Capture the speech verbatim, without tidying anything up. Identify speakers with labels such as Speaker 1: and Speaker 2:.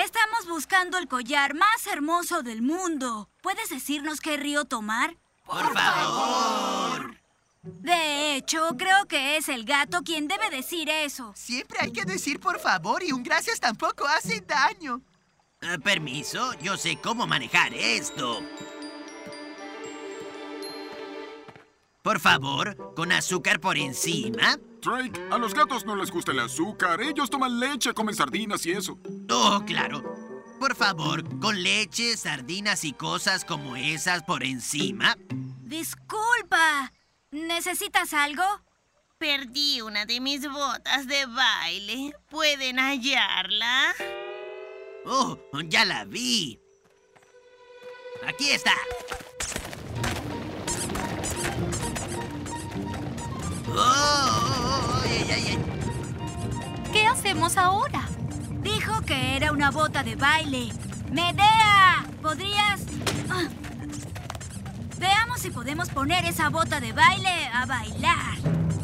Speaker 1: Estamos buscando el collar más hermoso del mundo. ¿Puedes decirnos qué río tomar?
Speaker 2: ¡Por favor!
Speaker 1: De hecho, creo que es el gato quien debe decir eso.
Speaker 3: Siempre hay que decir por favor y un gracias tampoco hace daño.
Speaker 2: Eh, permiso, yo sé cómo manejar esto. Por favor, con azúcar por encima.
Speaker 4: Drake, a los gatos no les gusta el azúcar. Ellos toman leche, comen sardinas y eso.
Speaker 2: Oh, claro. Por favor, con leche, sardinas y cosas como esas por encima.
Speaker 1: Disculpa. ¿Necesitas algo?
Speaker 5: Perdí una de mis botas de baile. ¿Pueden hallarla?
Speaker 2: Oh, ya la vi. Aquí está. Oh, oh, oh, ay, ay, ay.
Speaker 1: ¿Qué hacemos ahora? Dijo que era una bota de baile. ¡Medea! ¿Podrías...? Ah. Veamos si podemos poner esa bota de baile a bailar.